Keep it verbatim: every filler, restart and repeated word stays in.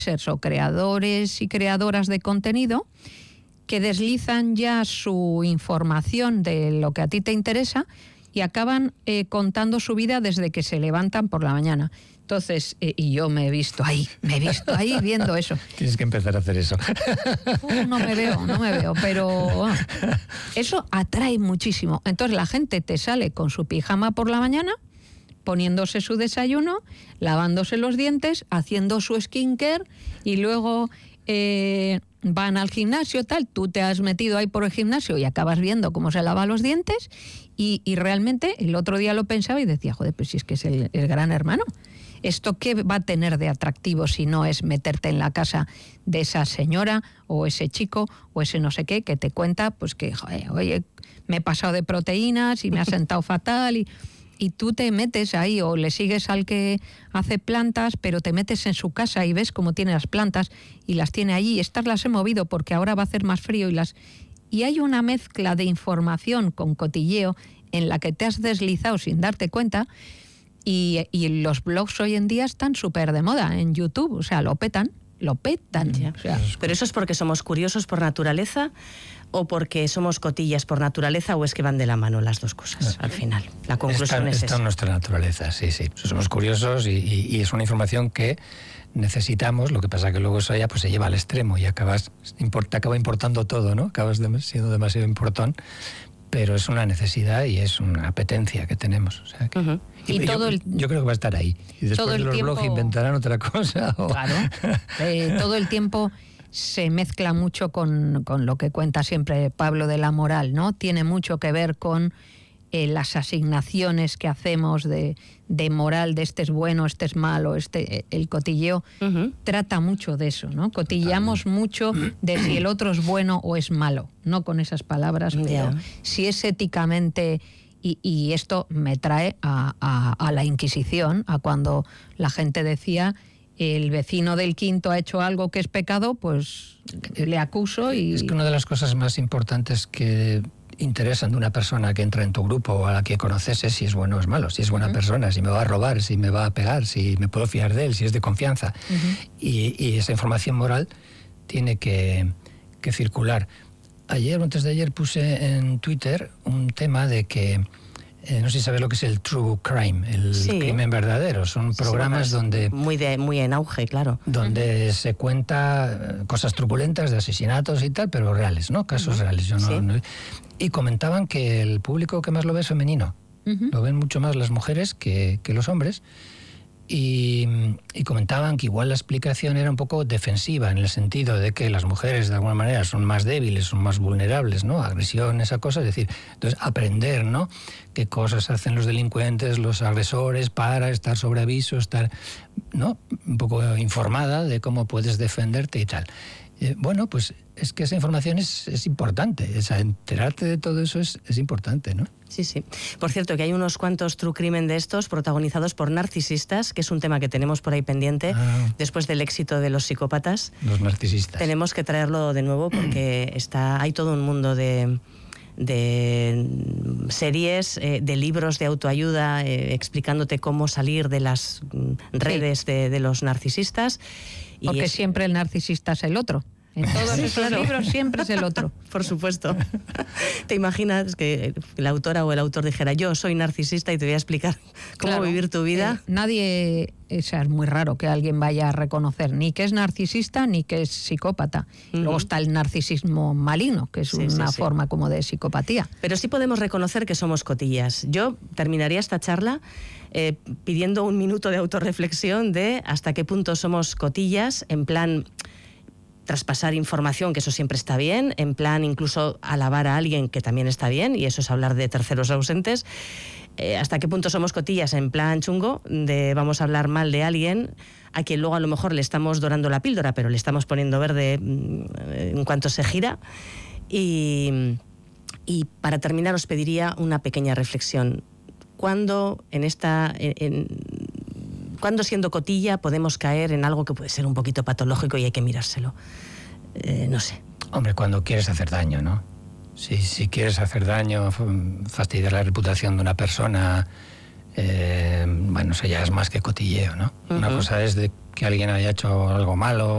o creadores y creadoras de contenido que deslizan ya su información de lo que a ti te interesa y acaban eh, contando su vida desde que se levantan por la mañana. Entonces, eh, y yo me he visto ahí, me he visto ahí viendo eso. Tienes que empezar a hacer eso. Uh, no me veo, no me veo, pero uh, eso atrae muchísimo. Entonces la gente te sale con su pijama por la mañana, poniéndose su desayuno, lavándose los dientes, haciendo su skincare y luego eh, van al gimnasio, tal, tú te has metido ahí por el gimnasio y acabas viendo cómo se lava los dientes y, y realmente el otro día lo pensaba y decía, joder, pues si es que es el, el gran hermano. ¿Esto qué va a tener de atractivo si no es meterte en la casa de esa señora o ese chico o ese no sé qué que te cuenta, pues que, joder, oye, me he pasado de proteínas y me ha sentado fatal y... y tú te metes ahí o le sigues al que hace plantas, pero te metes en su casa y ves cómo tiene las plantas y las tiene allí. Estas las he movido porque ahora va a hacer más frío y las... Y hay una mezcla de información con cotilleo en la que te has deslizado sin darte cuenta y, y los blogs hoy en día están súper de moda en YouTube, o sea, lo petan, lo petan. Ya. O sea, ¿pero eso es porque somos curiosos por naturaleza o porque somos cotillas por naturaleza o es que van de la mano las dos cosas al final? La conclusión está, es está esa. en nuestra naturaleza, sí, sí. Somos curiosos y, y, y es una información que necesitamos, lo que pasa que luego eso ya pues se lleva al extremo y acabas, te acaba importando todo, ¿no? Acabas de, siendo demasiado importón, pero es una necesidad y es una apetencia que tenemos. O sea que, Uh-huh. y, Y yo, todo el, yo creo que va a estar ahí. Y después todo el de los tiempo, blogs inventarán otra cosa. O... Claro, eh, todo el tiempo se mezcla mucho con, con lo que cuenta siempre Pablo de la moral, ¿no? Tiene mucho que ver con eh, las asignaciones que hacemos de, de moral, de este es bueno, este es malo, este, el cotilleo Uh-huh. trata mucho de eso, ¿no? Cotilleamos mucho de si el otro es bueno o es malo, no con esas palabras, pero Yeah. si es éticamente... Y, y esto me trae a, a, a la Inquisición, a cuando la gente decía... el vecino del quinto ha hecho algo que es pecado, pues le acuso y... Es que una de las cosas más importantes que interesan de una persona que entra en tu grupo o a la que conoces es si es bueno o es malo, si es buena uh-huh. persona, si me va a robar, si me va a pegar, si me puedo fiar de él, si es de confianza. Uh-huh. Y, y esa información moral tiene que, que circular. Ayer o antes de ayer puse en Twitter un tema de que Eh, no sé si sabes lo que es el true crime, el sí. crimen verdadero. Son programas sí, donde... Muy, de, muy en auge, claro. Donde uh-huh. se cuenta cosas truculentas de asesinatos y tal, pero reales, ¿no? Casos uh-huh. reales. Yo no, sí. no, y comentaban que el público que más lo ve es femenino. Uh-huh. Lo ven mucho más las mujeres que, que los hombres. Y, y comentaban que igual la explicación era un poco defensiva, en el sentido de que las mujeres de alguna manera son más débiles, son más vulnerables, ¿no? Agresión, esa cosa, es decir, entonces aprender, ¿no? Qué cosas hacen los delincuentes, los agresores, para estar sobre aviso, estar, ¿no? Un poco informada de cómo puedes defenderte y tal. Eh, bueno, pues es que esa información es, es importante, o sea, enterarte de todo eso es, es importante, ¿no? Sí, sí. Por cierto, que hay unos cuantos true crimen de estos protagonizados por narcisistas, que es un tema que tenemos por ahí pendiente, ah. después del éxito de los psicópatas. Los narcisistas. Tenemos que traerlo de nuevo porque está, hay todo un mundo de... de series, eh, de libros de autoayuda eh, explicándote cómo salir de las redes sí. de, de los narcisistas. Y porque es... siempre el narcisista es el otro. En todos esos claro. libros siempre es el otro. Por supuesto. ¿Te imaginas que la autora o el autor dijera yo soy narcisista y te voy a explicar cómo claro. vivir tu vida? Eh, nadie, o sea, es muy raro que alguien vaya a reconocer ni que es narcisista ni que es psicópata. Uh-huh. Luego está el narcisismo maligno, que es sí, una sí, forma sí. como de psicopatía. Pero sí podemos reconocer que somos cotillas. Yo terminaría esta charla eh, pidiendo un minuto de autorreflexión de hasta qué punto somos cotillas, en plan... traspasar información, que eso siempre está bien, en plan incluso alabar a alguien, que también está bien, y eso es hablar de terceros ausentes. Eh, ¿Hasta qué punto somos cotillas en plan chungo, de vamos a hablar mal de alguien, a quien luego a lo mejor le estamos dorando la píldora, pero le estamos poniendo verde en cuanto se gira? Y, y para terminar os pediría una pequeña reflexión. ¿Cuándo en esta... En, en, ¿Cuándo siendo cotilla podemos caer en algo que puede ser un poquito patológico y hay que mirárselo? Eh, no sé. Hombre, cuando quieres hacer daño, ¿no? Si, si quieres hacer daño, fastidiar la reputación de una persona, eh, bueno, eso ya es más que cotilleo, ¿no? Uh-huh. Una cosa es de que alguien haya hecho algo malo,